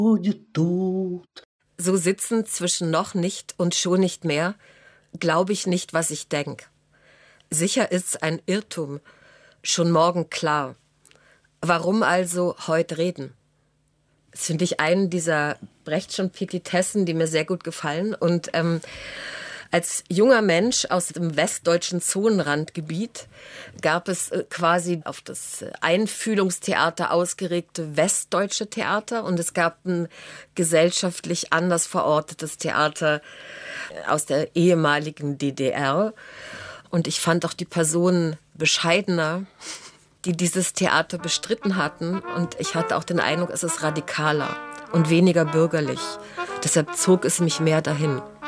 So sitzend zwischen noch nicht und schon nicht mehr, glaube ich nicht, was ich denk. Sicher ist's ein Irrtum, schon morgen klar. Warum also heut reden? Das finde ich einen dieser Brechtschen Petitessen, die mir sehr gut gefallen. Und als junger Mensch aus dem westdeutschen Zonenrandgebiet gab es quasi auf das Einfühlungstheater ausgeregte westdeutsche Theater und es gab ein gesellschaftlich anders verortetes Theater aus der ehemaligen DDR. Und ich fand auch die Personen bescheidener, die dieses Theater bestritten hatten. Und ich hatte auch den Eindruck, es ist radikaler und weniger bürgerlich. Deshalb zog es mich mehr dahin.